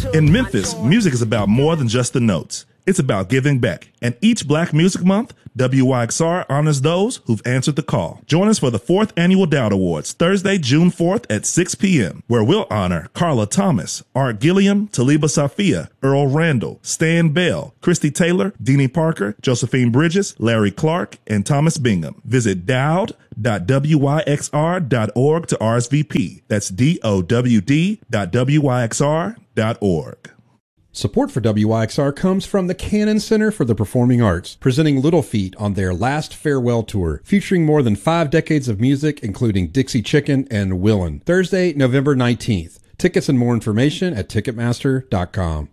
In Memphis, music is about more than just the notes. It's about giving back. And each Black Music Month, WYXR honors those who've answered the call. Join us for the 4th Annual Dowd Awards, Thursday, June 4th at 6 p.m., where we'll honor Carla Thomas, Art Gilliam, Taliba Safia, Earl Randall, Stan Bell, Christy Taylor, Deanie Parker, Josephine Bridges, Larry Clark, and Thomas Bingham. Visit dowd.wyxr.org to RSVP. That's DOWD.wyxr.org. Support for WYXR comes from the Cannon Center for the Performing Arts, presenting Little Feat on their last farewell tour, featuring more than 5 decades of music, including Dixie Chicken and Willin'. Thursday, November 19th. Tickets and more information at Ticketmaster.com.